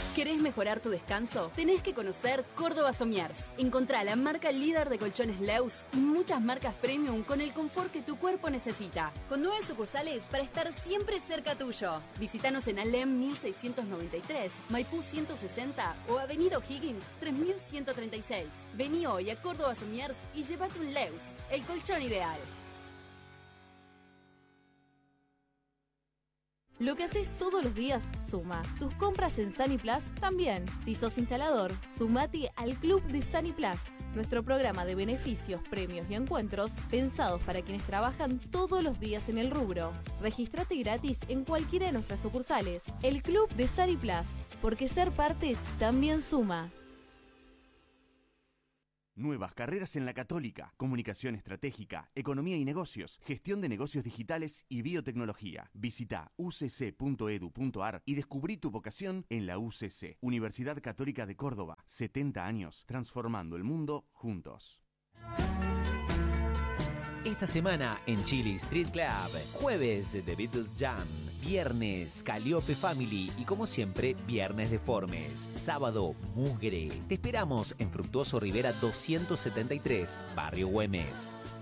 ¿Querés mejorar tu descanso? Tenés que conocer Córdoba Somiers. Encontrá la marca líder de colchones Leus y muchas marcas premium con el confort que tu cuerpo necesita. Con 9 sucursales para estar siempre cerca tuyo. Visítanos en Alem 1693, Maipú 160 o Avenida O'Higgins 3136. Vení hoy a Córdoba Somiers y llévate un Leus, el colchón ideal. Lo que haces todos los días suma. Tus compras en Saniplas también. Si sos instalador, sumate al Club de Saniplas, nuestro programa de beneficios, premios y encuentros pensados para quienes trabajan todos los días en el rubro. Regístrate gratis en cualquiera de nuestras sucursales. El Club de Saniplas, porque ser parte también suma. Nuevas carreras en la Católica, comunicación estratégica, economía y negocios, gestión de negocios digitales y biotecnología. Visita ucc.edu.ar y descubrí tu vocación en la UCC, Universidad Católica de Córdoba. 70 años, transformando el mundo juntos. Esta semana en Chile Street Club, jueves The Beatles Jam, viernes Calliope Family y como siempre, viernes Deformes, sábado Mugre. Te esperamos en Fructuoso Rivera 273, Barrio Güemes.